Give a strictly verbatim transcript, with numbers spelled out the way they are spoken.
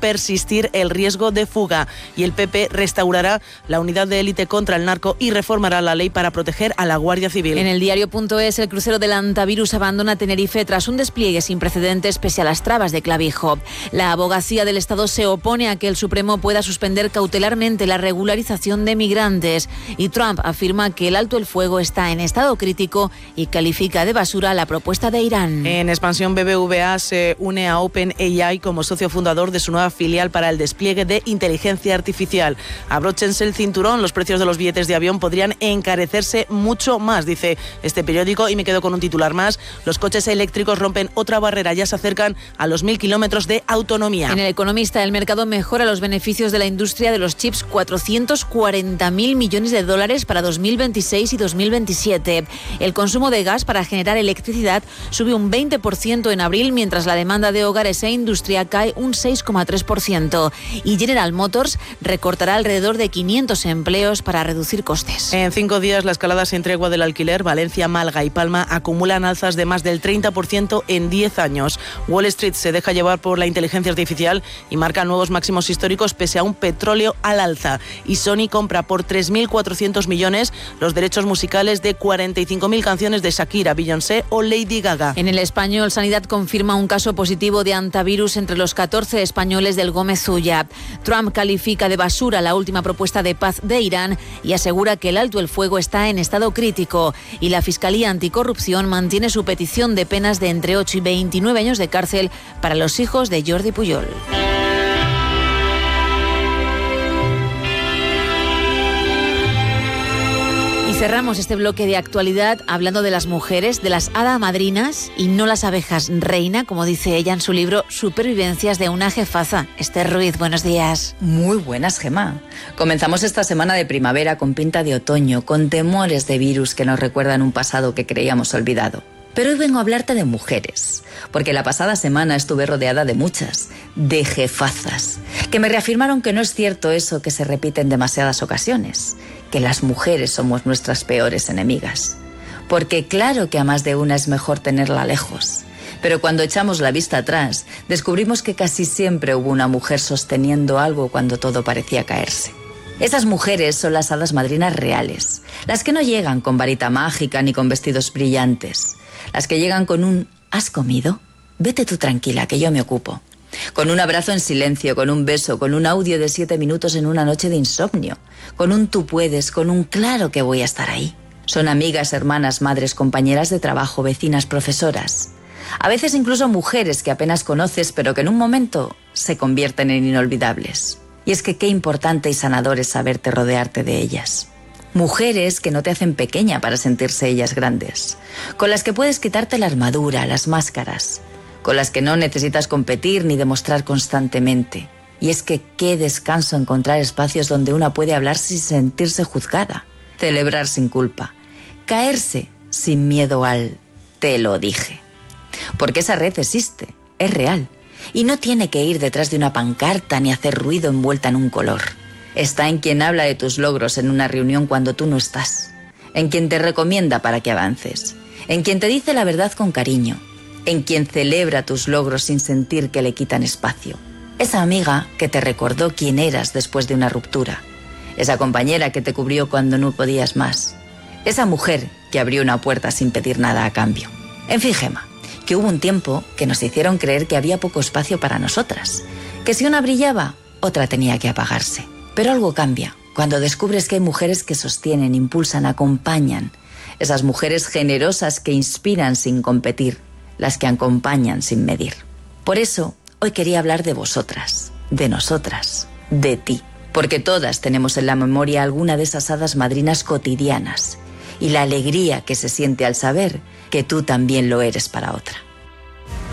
persistir el riesgo de fuga. Y el P P restaurará la unidad de élite contra el narco y reformará la ley para proteger a la Guardia Civil. En el diario.es, el crucero del Antavirus abandona Tenerife tras un despliegue sin precedentes pese a las trabas de Clavijo. La abogacía del Estado se opone a que el Supremo pueda suspender cautelarmente la regularización de migrantes y Trump afirma que el alto el fuego está en estado crítico y califica de basura la propuesta de Irán. En expansión, B B V A se une a OpenAI como socio fundador de su nueva filial para el despliegue de inteligencia artificial. Abróchense el cinturón, los precios de los billetes de avión podrían encarecerse mucho más, dice este periódico, y me quedo con un titular más. Los coches eléctricos rompen otra barrera, ya se acercan a los mil kilómetros de autonomía. En El Economista, el mercado mejora los beneficios de la industria de los chips, cuatrocientos cuarenta mil millones de dólares para dos mil veintiséis y dos mil veintisiete. El consumo de gas para generar electricidad sube un veinte por ciento en abril, mientras la demanda de hogares e industria cae un seis coma tres por ciento. Y General Motors recortará alrededor de quinientos empleos para reducir costes. En cinco días, la escalada sin tregua del alquiler, Valencia, Málaga y Palma acumulan alzas de más del treinta por ciento en diez años. Wall Street se deja llevar por la inteligencia artificial y marca nuevos máximos históricos pese a un petróleo al alza. Y Sony compra por tres mil cuatrocientos millones los derechos musicales de cuarenta y cinco mil canciones de Shakira, Beyoncé o Lady Gaga. En El Español, Sanidad confirma un caso positivo de antivirus entre los catorce españoles del Gómez Ulla. Trump califica de basura la última propuesta de paz de Irán y asegura que el alto el fuego está en estado crítico. Y la Fiscalía Anticorrupción mantiene su petición de penas de entre ocho y veintinueve años de cárcel para los hijos de Jordi Pujol. Cerramos este bloque de actualidad hablando de las mujeres, de las hada madrinas y no las abejas reina, como dice ella en su libro Supervivencias de una jefaza. Esther Ruiz, buenos días. Muy buenas, Gemma. Comenzamos esta semana de primavera con pinta de otoño, con temores de virus que nos recuerdan un pasado que creíamos olvidado. Pero hoy vengo a hablarte de mujeres, porque la pasada semana estuve rodeada de muchas, de jefazas, que me reafirmaron que no es cierto eso que se repite en demasiadas ocasiones, que las mujeres somos nuestras peores enemigas. Porque claro que a más de una es mejor tenerla lejos, pero cuando echamos la vista atrás, descubrimos que casi siempre hubo una mujer sosteniendo algo cuando todo parecía caerse. Esas mujeres son las hadas madrinas reales, las que no llegan con varita mágica ni con vestidos brillantes, las que llegan con un ¿has comido? Vete tú tranquila, que yo me ocupo. Con un abrazo en silencio, con un beso, con un audio de siete minutos en una noche de insomnio, con un tú puedes, con un claro que voy a estar ahí. Son amigas, hermanas, madres, compañeras de trabajo, vecinas, profesoras. A veces incluso mujeres que apenas conoces, pero que en un momento se convierten en inolvidables. Y es que qué importante y sanador es saberte rodearte de ellas. Mujeres que no te hacen pequeña para sentirse ellas grandes, con las que puedes quitarte la armadura, las máscaras, con las que no necesitas competir ni demostrar constantemente. Y es que qué descanso encontrar espacios donde una puede hablar sin sentirse juzgada, celebrar sin culpa, caerse sin miedo al te lo dije. Porque esa red existe, es real, y no tiene que ir detrás de una pancarta ni hacer ruido envuelta en un color. Está en quien habla de tus logros en una reunión cuando tú no estás, en quien te recomienda para que avances, en quien te dice la verdad con cariño, en quien celebra tus logros sin sentir que le quitan espacio. Esa amiga que te recordó quién eras después de una ruptura, esa compañera que te cubrió cuando no podías más, esa mujer que abrió una puerta sin pedir nada a cambio. En fin, Gemma, que hubo un tiempo que nos hicieron creer que había poco espacio para nosotras, que si una brillaba, otra tenía que apagarse. Pero algo cambia cuando descubres que hay mujeres que sostienen, impulsan, acompañan. Esas mujeres generosas que inspiran sin competir, las que acompañan sin medir. Por eso, hoy quería hablar de vosotras, de nosotras, de ti. Porque todas tenemos en la memoria alguna de esas hadas madrinas cotidianas y la alegría que se siente al saber que tú también lo eres para otra.